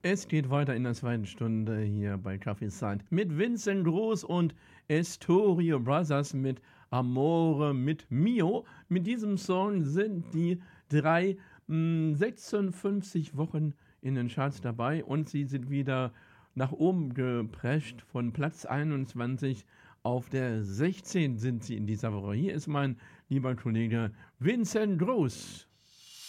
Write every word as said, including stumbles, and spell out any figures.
Es geht weiter in der zweiten Stunde hier bei Kaffeeside mit Vincent Groß und Estorio Brothers mit Amore mit Mio. Mit diesem Song sind die drei mh, sechsundfünfzig Wochen in den Charts dabei und sie sind wieder nach oben geprescht. Von Platz einundzwanzig auf der sechzehn sind sie in dieser Woche. Hier ist mein lieber Kollege Vincent Groß.